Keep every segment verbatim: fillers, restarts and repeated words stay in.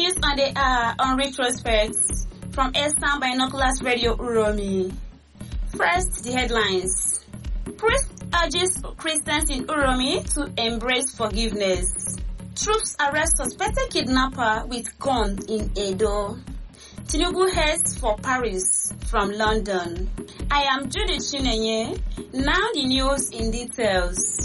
news on the hour on retrospect from Eastern Binoculars Radio Uromi. First, the headlines. Priest urges Christians in Uromi to embrace forgiveness. Troops arrest suspected kidnapper with gun in Edo. Tinubu heads for Paris from London. I am Judith Chinenye. Now the news in details.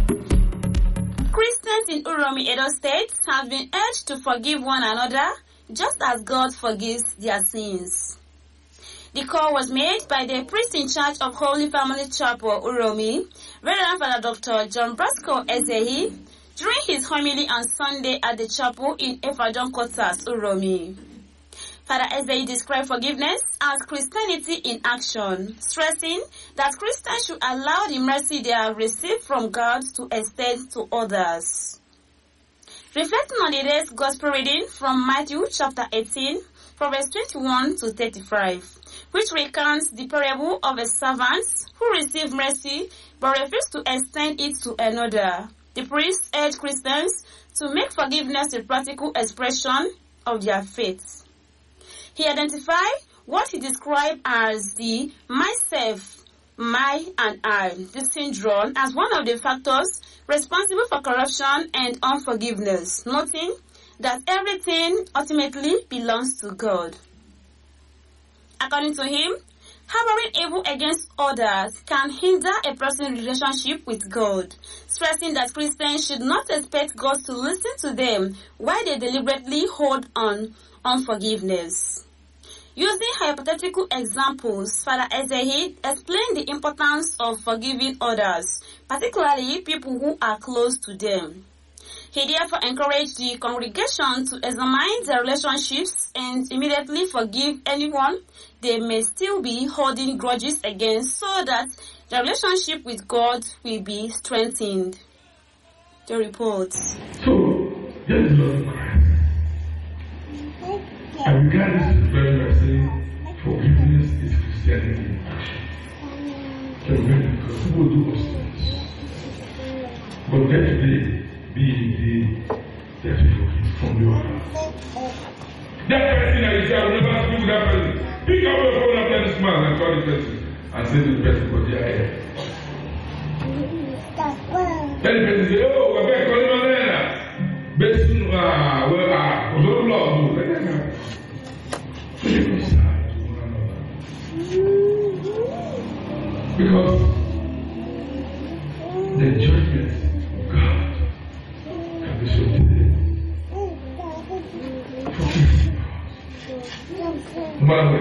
Christians in Uromi, Edo State have been urged to forgive one another just as God forgives their sins. The call was made by the priest in charge of Holy Family Chapel, Uromi, Reverend Father Doctor John Brasco Ezehi, during his homily on Sunday at the chapel in Efadon Quarters, Uromi. Father Ezehi described forgiveness as Christianity in action, stressing that Christians should allow the mercy they have received from God to extend to others. Reflecting on the day's gospel reading from Matthew chapter eighteen, from verse twenty-one to thirty-five, which recounts the parable of a servant who received mercy but refused to extend it to another. The priest urged Christians to make forgiveness a practical expression of their faith. He identified what he described as the myself, my, and I, the syndrome, as one of the factors responsible for corruption and unforgiveness, noting that everything ultimately belongs to God. According to him, harboring evil against others can hinder a person's relationship with God, stressing that Christians should not expect God to listen to them while they deliberately hold on unforgiveness. Using hypothetical examples, Father Ezehi explained the importance of forgiving others, particularly people who are close to them. He therefore encouraged the congregation to examine their relationships and immediately forgive anyone they may still be holding grudges against, so that the relationship with God will be strengthened. The report. So, there is Lord Christ. I regard this very much saying forgiveness is Christianity in action. Because people do those things. But let today be the that you forgive from your heart. That person that you say, I will never speak with that person. Pick up your phone after this man and call the person and say to the person, but they are here. Then the person say, oh, we're back calling on there. Based on, ah, well, ah, was all love. Let them know. Because the judgment of God can be so today. Forgive us. No matter